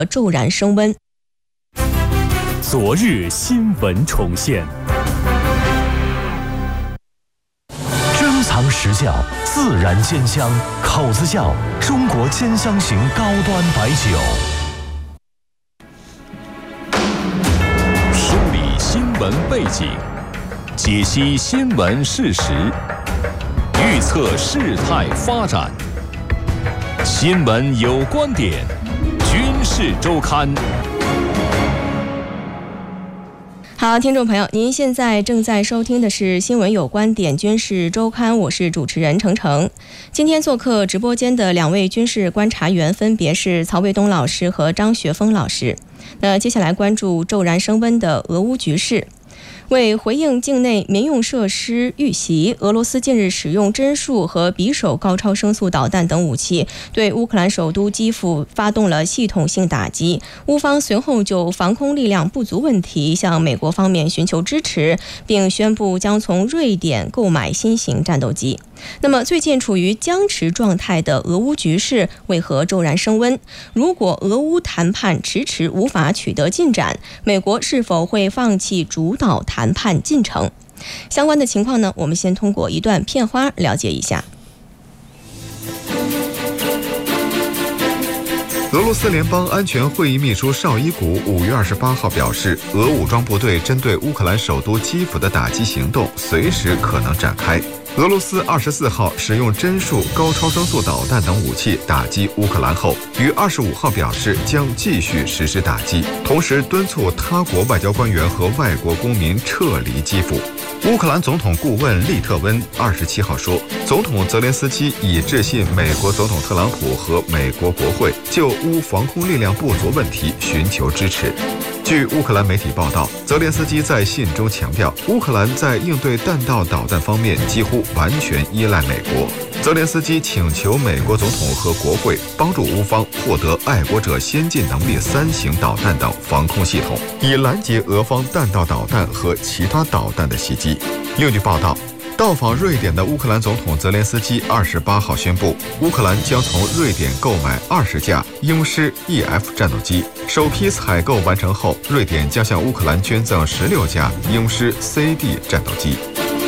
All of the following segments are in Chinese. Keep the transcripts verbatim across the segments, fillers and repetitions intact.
骤然升温。 昨日新闻重现， 珍藏实窖，自然煎香，口子窖，中国煎香型高端白酒。 梳理新闻背景，解析新闻事实，预测事态发展。新闻有观点，军事周刊。 好，听众朋友，您现在正在收听的是新闻有观点军事周刊，我是主持人程程。今天做客直播间的两位军事观察员分别是曹卫东老师和张学峰老师。那接下来关注骤然升温的俄乌局势。为回应境内民用设施遇袭，俄罗斯近日使用针数和匕首高超声速导弹等武器，对乌克兰首都基辅发动了系统性打击。乌方随后就防空力量不足问题向美国方面寻求支持，并宣布将从瑞典购买新型战斗机。那么最近处于僵持状态的俄乌局势为何骤然升温？如果俄乌谈判迟迟无法取得进展，美国是否会放弃主导谈判进程？相关的情况呢，我们先通过一段片花了解一下。 俄罗斯联邦安全会议秘书绍伊古五月二十八号表示，俄武装部队针对乌克兰首都基辅的打击行动随时可能展开。俄罗斯二十四号使用针数高超声速导弹等武器打击乌克兰后，于二十五号表示将继续实施打击，同时敦促他国外交官员和外国公民撤离基辅。乌克兰总统顾问利特温二十七号说，总统泽连斯基已致信美国总统特朗普和美国国会，就乌防空力量不足问题寻求支持。据乌克兰媒体报道，泽连斯基在信中强调，乌克兰在应对弹道导弹方面几乎完全依赖美国。泽连斯基请求美国总统和国会帮助乌方获得爱国者先进能力三型导弹等防空系统，以拦截俄方弹道导弹和其他导弹的袭击。另据报道，到访瑞典的乌克兰总统泽连斯基二十八号宣布，乌克兰将从瑞典购买二十架鹰狮 E F 战斗机。首批采购完成后，瑞典将向乌克兰捐赠十六架鹰狮 C D 战斗机。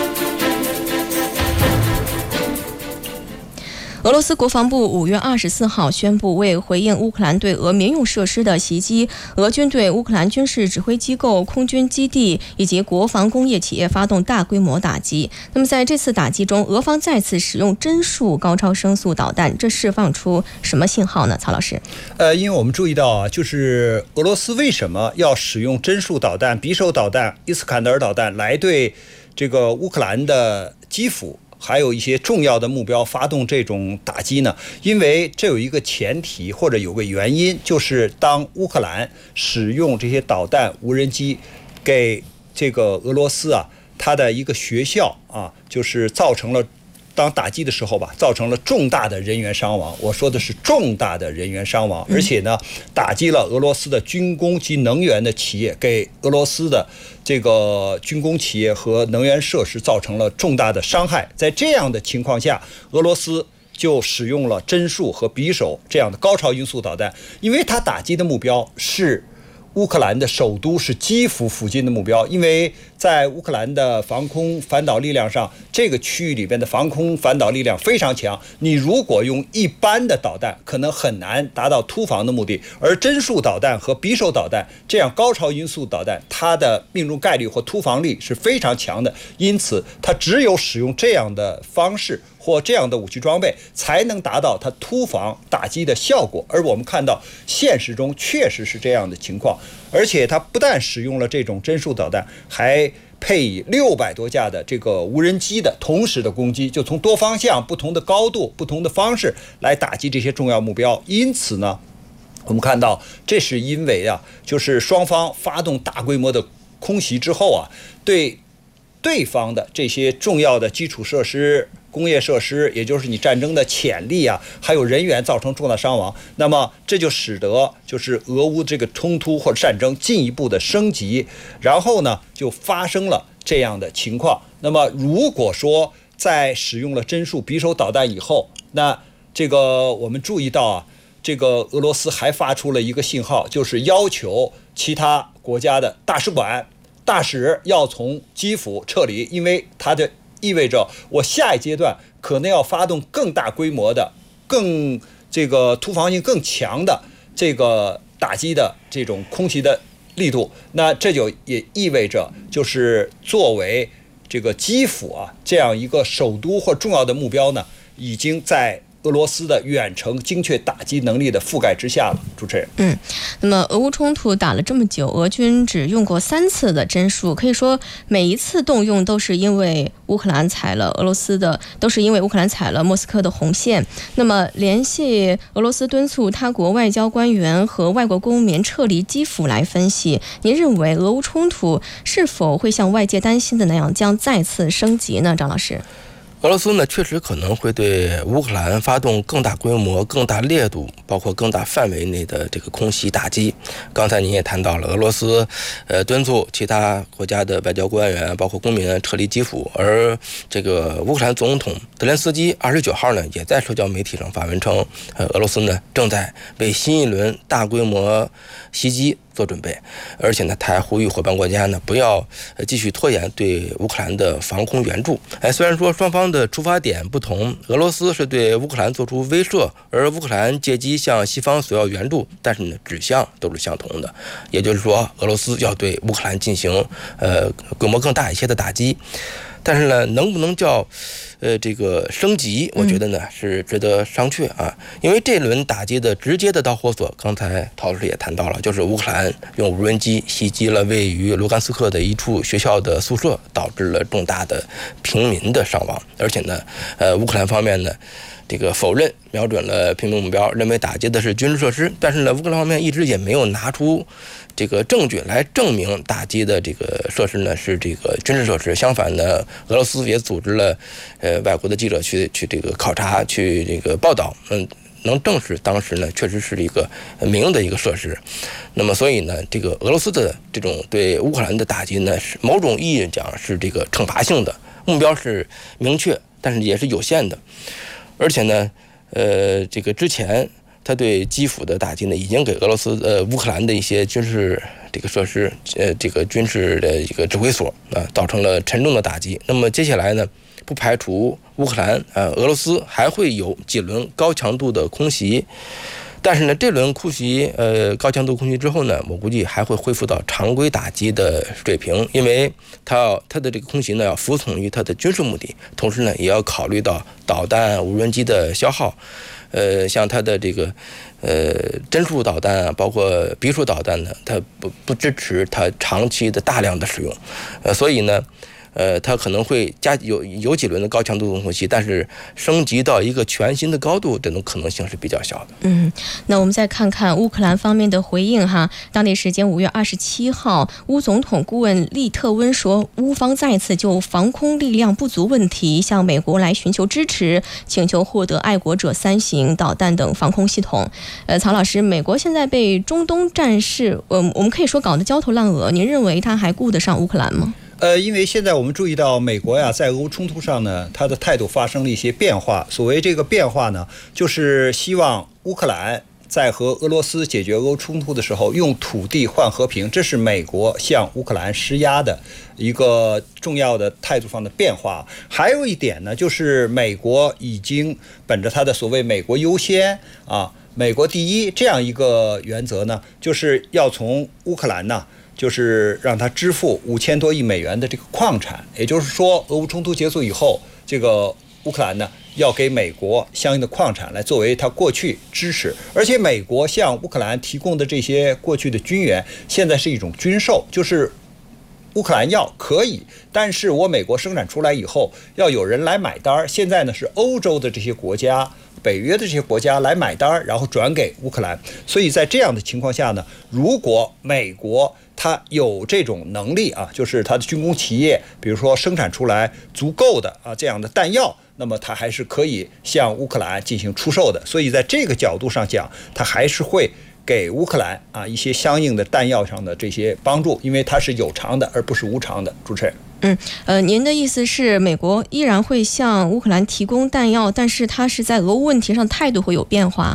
俄罗斯国防部五月二十四号宣布，为回应乌克兰对俄民用设施的袭击，俄军对乌克兰军事指挥机构、空军基地以及国防工业企业发动大规模打击。那么在这次打击中，俄方再次使用针数高超声速导弹，这释放出什么信号呢？曹老师， 呃，因为我们注意到啊，就是俄罗斯为什么要使用针数导弹、匕首导弹、伊斯坎德尔导弹来对这个乌克兰的基辅还有一些重要的目标发动这种打击呢？因为这有一个前提或者有个原因，就是当乌克兰使用这些导弹无人机给这个俄罗斯啊，它的一个学校啊，就是造成了当打击的时候吧，造成了重大的人员伤亡。我说的是重大的人员伤亡，而且呢，打击了俄罗斯的军工及能源的企业，给俄罗斯的这个军工企业和能源设施造成了重大的伤害。在这样的情况下，俄罗斯就使用了针数和匕首这样的高超音速导弹，因为它打击的目标是乌克兰的首都，是基辅附近的目标。因为在乌克兰的防空反导力量上，这个区域里边的防空反导力量非常强，你如果用一般的导弹可能很难达到突防的目的，而针数导弹和匕首导弹这样高超音速导弹，它的命中概率或突防力是非常强的，因此它只有使用这样的方式或这样的武器装备才能达到它突防打击的效果。而我们看到现实中确实是这样的情况，而且它不但使用了这种针数导弹，还配以六百多架的这个无人机的同时的攻击，就从多方向、不同的高度、不同的方式来打击这些重要目标。因此呢，我们看到这是因为啊，就是双方发动大规模的空袭之后啊，对对方的这些重要的基础设施、工业设施，也就是你战争的潜力啊，还有人员造成重大伤亡。那么这就使得就是俄乌这个冲突或者战争进一步的升级，然后呢就发生了这样的情况。那么如果说在使用了针数匕首导弹以后，那这个我们注意到啊， 这个俄罗斯还发出了一个信号，就是要求其他国家的大使馆、大使要从基辅撤离，因为它的意味着我下一阶段可能要发动更大规模的、更这个突防性更强的这个打击的这种空袭的力度。那这就也意味着，就是作为这个基辅啊这样一个首都或重要的目标呢，已经在俄罗斯的远程精确打击能力的覆盖之下了。主持人， 嗯，那么俄乌冲突打了这么久，俄军只用过三次的针数，可以说每一次动用都是因为乌克兰踩了俄罗斯的，都是因为乌克兰踩了莫斯科的红线。那么联系俄罗斯敦促他国外交官员和外国公民撤离基辅来分析，您认为俄乌冲突是否会像外界担心的那样将再次升级呢？张老师。 俄罗斯呢，确实可能会对乌克兰发动更大规模、更大烈度，包括更大范围内的这个空袭打击。刚才您也谈到了，俄罗斯呃敦促其他国家的外交官员，包括公民撤离基辅，而这个乌克兰总统泽连斯基二十九号呢，也在社交媒体上发文称，呃，俄罗斯呢正在为新一轮大规模袭击做准备，而且呢，他还呼吁伙伴国家呢不要继续拖延对乌克兰的防空援助。哎，虽然说双方的出发点不同，俄罗斯是对乌克兰做出威慑，而乌克兰借机向西方索要援助，但是呢，指向都是相同的，也就是说，俄罗斯要对乌克兰进行呃规模更大一些的打击。但是呢，能不能叫呃这个升级，我觉得呢是值得商榷啊。因为这轮打击的直接的导火索，刚才陶老师也谈到了，就是乌克兰用无人机袭击了位于卢甘斯克的一处学校的宿舍，导致了重大的平民的伤亡。而且呢，呃，乌克兰方面呢，这个否认瞄准了平民目标，认为打击的是军事设施。但是呢，乌克兰方面一直也没有拿出这个证据来证明打击的这个设施呢是这个军事设施。相反呢，俄罗斯也组织了呃外国的记者去去这个考察，去这个报道，嗯，能证实当时呢确实是一个民用的一个设施。那么所以呢，这个俄罗斯的这种对乌克兰的打击呢，是某种意义讲是这个惩罚性的，目标是明确，但是也是有限的。而且呢，呃，这个之前他对基辅的打击呢，已经给俄罗斯呃乌克兰的一些军事这个设施，呃，这个军事的一个指挥所啊，造成了沉重的打击。那么接下来呢，不排除乌克兰呃俄罗斯还会有几轮高强度的空袭。但是呢，这轮空袭，呃，高强度空袭之后呢，我估计还会恢复到常规打击的水平，因为它要它的这个空袭呢，要服从于它的军事目的，同时呢，也要考虑到导弹、无人机的消耗，呃，像它的这个，呃，针数导弹啊，包括匕首导弹呢，它不不支持它长期的大量的使用，呃，所以呢。呃，它可能会加有有几轮的高强度空袭，但是升级到一个全新的高度，这种可能性是比较小的。 嗯，那我们再看看乌克兰方面的回应哈。当地时间五月二十七号，乌总统顾问利特温说，乌方再次就防空力量不足问题向美国来寻求支持，请求获得爱国者三型导弹等防空系统。呃，曹老师，美国现在被中东战事，呃，我们可以说搞得焦头烂额，您认为他还顾得上乌克兰吗？ 呃，因为现在我们注意到美国呀，在俄乌冲突上呢，它的态度发生了一些变化。所谓这个变化呢，就是希望乌克兰在和俄罗斯解决俄乌冲突的时候，用土地换和平，这是美国向乌克兰施压的一个重要的态度上的变化。还有一点呢，就是美国已经本着它的所谓“美国优先”啊，“美国第一”这样一个原则呢，就是要从乌克兰呢。就是让他支付五千多亿美元的这个矿产，也就是说，俄乌冲突结束以后，这个乌克兰呢要给美国相应的矿产来作为他过去支持，而且美国向乌克兰提供的这些过去的军援，现在是一种军售，就是乌克兰要可以，但是我美国生产出来以后要有人来买单。现在呢是欧洲的这些国家。北约的这些国家来买单，然后转给乌克兰。所以在这样的情况下呢，如果美国它有这种能力啊，就是它的军工企业，比如说生产出来足够的啊这样的弹药，那么它还是可以向乌克兰进行出售的。所以在这个角度上讲，它还是会给乌克兰啊一些相应的弹药上的这些帮助，因为它是有偿的而不是无偿的。主持人。 嗯，呃，您的意思是美国依然会向乌克兰提供弹药，但是它是在俄乌问题上态度会有变化？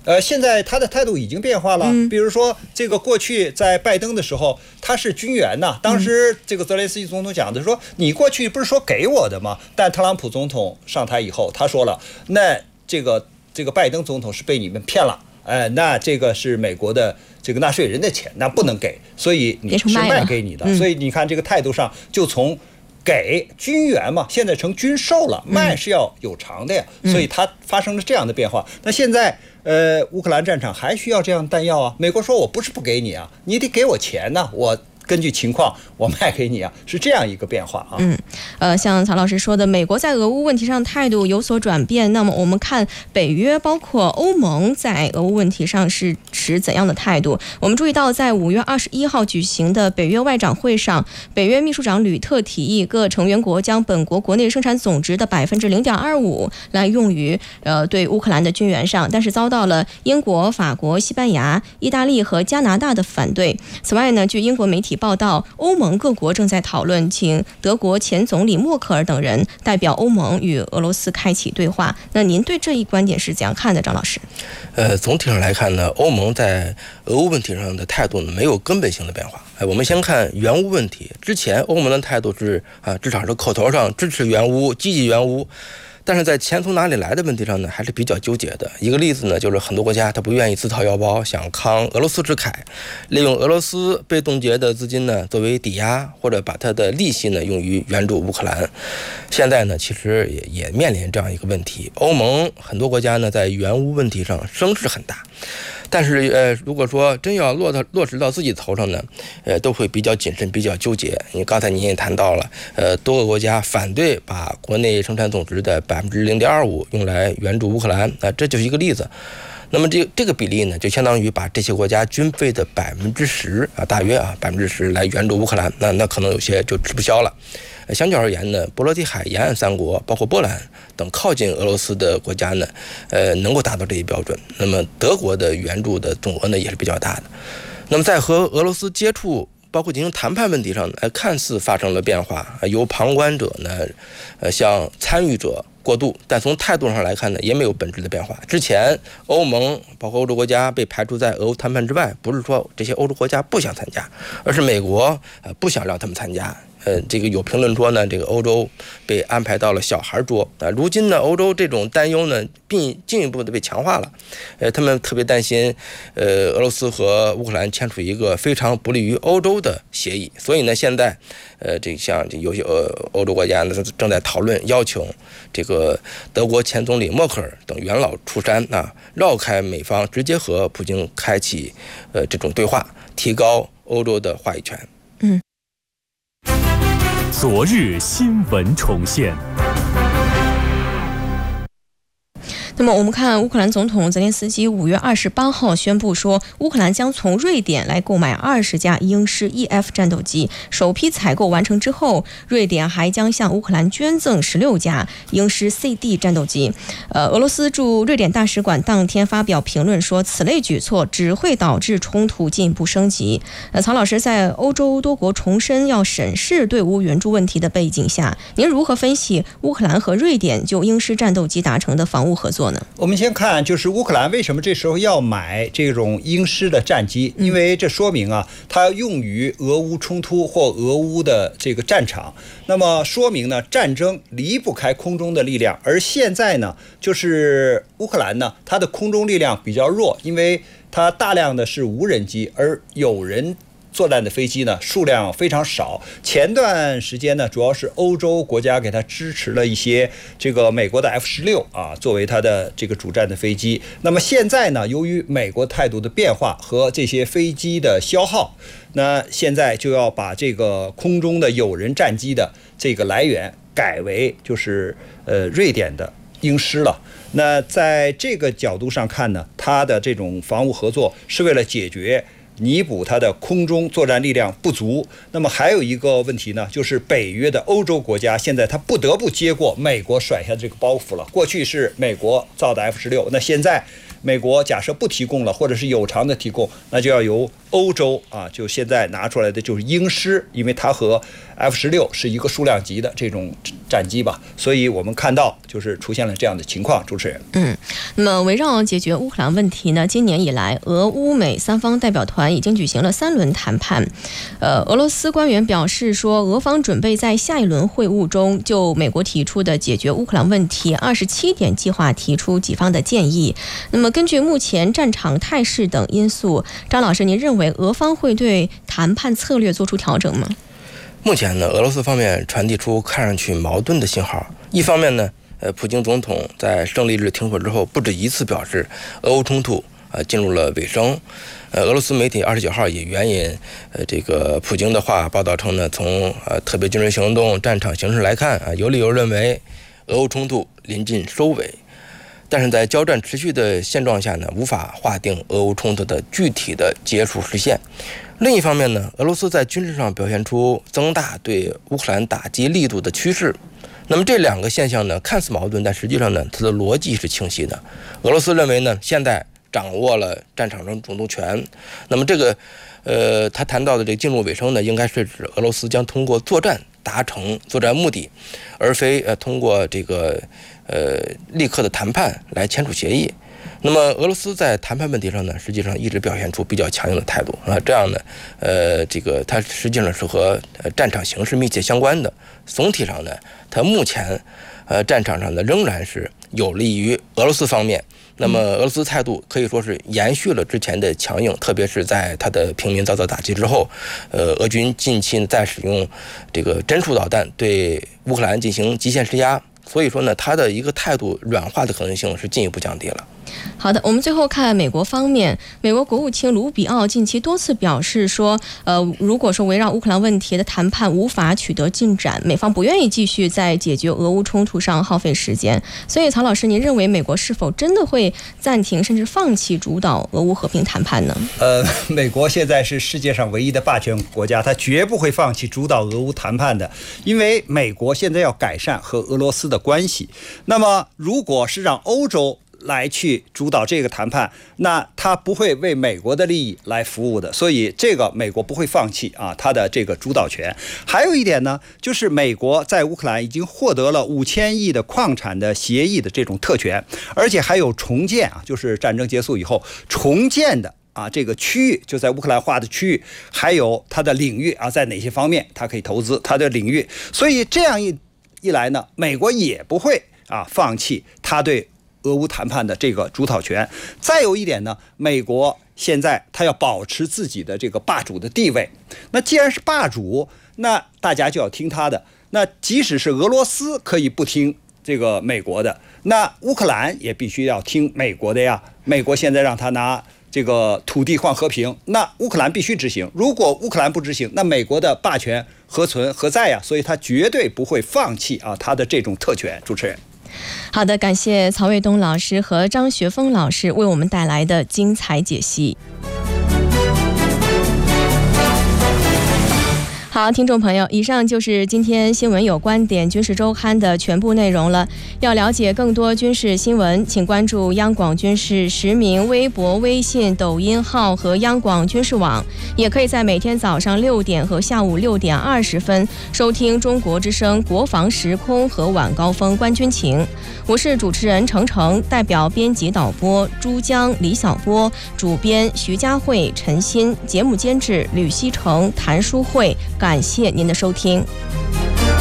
呃，现在他的态度已经变化了。嗯、比如说，这个过去在拜登的时候，他是军援呐。当时这个泽连斯基总统讲的说：“你过去不是说给我的吗？”但特朗普总统上台以后，他说了：“那这个这个拜登总统是被你们骗了。”哎，那这个是美国的这个纳税人的钱，那不能给，所以你是卖给你的。嗯、所以你看这个态度上，就从给军援嘛，现在成军售了，卖是要有偿的呀，嗯、所以它发生了这样的变化。那现在呃，乌克兰战场还需要这样弹药啊？美国说我不是不给你啊，你得给我钱呢，我根据情况我卖给你啊，是这样一个变化啊。 嗯，呃，像曹老师说的，美国在俄乌问题上态度有所转变，那么我们看北约包括欧盟在俄乌问题上是持怎样的态度？我们注意到，在五月二十一号举行的北约外长会上，北约秘书长吕特提议各成员国将本国国内生产总值的百分之零点二五来用于呃对乌克兰的军援上，但是遭到了英国、法国、西班牙、意大利和加拿大的反对。此外呢，据英国媒体报道，欧盟各国正在讨论请德国前总理默克尔等人代表欧盟与俄罗斯开启对话。那您对这一观点是怎样看的，张老师？ 呃，总体上来看呢，欧盟在俄乌问题上的态度呢没有根本性的变化。哎，我们先看援乌问题，之前欧盟的态度是啊，至少是口头上支持援乌、积极援乌。但是在钱从哪里来的问题上呢，还是比较纠结的。一个例子呢，就是很多国家他不愿意自掏腰包，想慷俄罗斯之慨，利用俄罗斯被冻结的资金呢作为抵押，或者把它的利息呢用于援助乌克兰。现在呢，其实也也面临这样一个问题。欧盟很多国家呢在援乌问题上声势很大。但是，呃，如果说真要落到落实到自己头上呢，呃，都会比较谨慎，比较纠结。你刚才您也谈到了，呃，多个国家反对把国内生产总值的百分之零点二五用来援助乌克兰，那、呃、这就是一个例子。那么这这个比例呢，就相当于把这些国家军费的百分之十啊，大约啊百分之十来援助乌克兰，那那可能有些就吃不消了。相较而言呢，波罗的海沿岸三国，包括波兰等靠近俄罗斯的国家呢，呃，能够达到这一标准。那么德国的援助的总额呢也是比较大的。那么在和俄罗斯接触，包括进行谈判问题上呢，呃，看似发生了变化，由旁观者呢，呃，向参与者过渡，但从态度上来看呢，也没有本质的变化。之前欧盟包括欧洲国家被排除在俄乌谈判之外，不是说这些欧洲国家不想参加，而是美国呃不想让他们参加。呃，这个有评论说呢，这个欧洲被安排到了小孩桌啊。如今呢，欧洲这种担忧呢，并进一步的被强化了。呃，他们特别担心，呃，俄罗斯和乌克兰签署一个非常不利于欧洲的协议。所以呢，现在，呃，这像有些呃欧洲国家呢正在讨论要求这个德国前总理默克尔等元老出山啊，绕开美方，直接和普京开启呃这种对话，提高欧洲的话语权。 嗯。 昨日新闻重现。 那么我们看乌克兰总统泽连斯基五月二十八号宣布说，乌克兰将从瑞典来购买二十架鹰狮 E F 战斗机。首批采购完成之后，瑞典还将向乌克兰捐赠十六架鹰狮 C D 战斗机。呃，俄罗斯驻瑞典大使馆当天发表评论说，此类举措只会导致冲突进一步升级。呃，曹老师，在欧洲多国重申要审视对乌援助问题的背景下，您如何分析乌克兰和瑞典就鹰狮战斗机达成的防务合作呢？ 我们先看，就是乌克兰为什么这时候要买这种鹰狮的战机？因为这说明啊，它用于俄乌冲突或俄乌的这个战场。那么说明呢，战争离不开空中的力量。而现在呢，就是乌克兰呢，它的空中力量比较弱，因为它大量的是无人机，而有人作战的飞机呢数量非常少。前段时间呢，主要是欧洲国家给它支持了一些这个美国的 F 十六 啊，作为它的这个主战的飞机。那么现在呢，由于美国态度的变化和这些飞机的消耗，那现在就要把这个空中的有人战机的这个来源改为就是呃瑞典的鹰狮了。那在这个角度上看呢，它的这种防务合作是为了解决弥补它的空中作战力量不足。那么还有一个问题呢，就是北约的欧洲国家现在它不得不接过美国甩下这个包袱了。过去是美国造的 F 十六，那现在美国假设不提供了，或者是有偿的提供，那就要由欧洲啊，就现在拿出来的就是鹰狮，因为它和 F 十六是一个数量级的这种战机吧，所以我们看到就是出现了这样的情况。主持人， 嗯，那么围绕解决乌克兰问题呢，今年以来，俄乌美三方代表团已经举行了三轮谈判。呃，俄罗斯官员表示说，俄方准备在下一轮会晤中就美国提出的解决乌克兰问题二十七点计划提出己方的建议。那么，根据目前战场态势等因素，张老师，您认为俄方会对谈判策略做出调整吗？ 目前呢，俄罗斯方面传递出看上去矛盾的信号。一方面呢，呃，普京总统在胜利日停火之后，不止一次表示俄乌冲突呃进入了尾声。呃，俄罗斯媒体二十九号也援引呃这个普京的话报道称呢，从呃特别军事行动战场形势来看啊，有理由认为俄乌冲突临近收尾。但是在交战持续的现状下呢，无法划定俄乌冲突的具体的结束时限。另一方面呢，俄罗斯在军事上表现出增大对乌克兰打击力度的趋势。那么这两个现象呢，看似矛盾，但实际上呢，它的逻辑是清晰的。俄罗斯认为呢，现在掌握了战场上主动权。那么这个，呃，他谈到的这个进入尾声呢，应该是指俄罗斯将通过作战达成作战目的，而非呃通过这个呃立刻的谈判来签署协议。那么俄罗斯在谈判问题上呢，实际上一直表现出比较强硬的态度啊，这样呢，呃，这个它实际上是和呃战场形势密切相关的。总体上呢，它目前呃战场上呢仍然是有利于俄罗斯方面。那么俄罗斯态度可以说是延续了之前的强硬，特别是在它的平民遭到打击之后，呃，俄军近期在使用这个针数导弹对乌克兰进行极限施压，所以说呢，它的一个态度软化的可能性是进一步降低了。 好的，我们最后看美国方面，美国国务卿卢比奥近期多次表示说，呃，如果说围绕乌克兰问题的谈判无法取得进展，美方不愿意继续在解决俄乌冲突上耗费时间。所以，曹老师，您认为美国是否真的会暂停甚至放弃主导俄乌和平谈判呢？ 呃，美国现在是世界上唯一的霸权国家，它绝不会放弃主导俄乌谈判的，因为美国现在要改善和俄罗斯的关系。那么，如果是让欧洲来去主导这个谈判，那他不会为美国的利益来服务的，所以这个美国不会放弃啊，他的这个主导权。还有一点呢，就是美国在乌克兰已经获得了五千亿的矿产的协议的这种特权，而且还有重建啊，就是战争结束以后重建的啊，这个区域就在乌克兰划的区域，还有它的领域啊，在哪些方面它可以投资它的领域，所以这样一一来呢，美国也不会啊放弃它对俄乌谈判的这个主导权。再有一点呢，美国现在它要保持自己的这个霸主的地位。那既然是霸主，那大家就要听他的。那即使是俄罗斯可以不听这个美国的，那乌克兰也必须要听美国的呀。美国现在让他拿这个土地换和平，那乌克兰必须执行。如果乌克兰不执行，那美国的霸权何存何在呀？所以他绝对不会放弃啊他的这种特权。主持人。 好的，感谢曹卫东老师和张学峰老师为我们带来的精彩解析。好，听众朋友，以上就是今天新闻有观点军事周刊的全部内容了。要了解更多军事新闻，请关注央广军事实名微博、微信、抖音号和央广军事网，也可以在每天早上六点和下午六点二十分收听中国之声国防时空和晚高峰观军情。我是主持人程程，代表编辑导播朱江、李晓波，主编徐佳慧、陈鑫，节目监制吕希成、谭淑慧。感谢您的收听。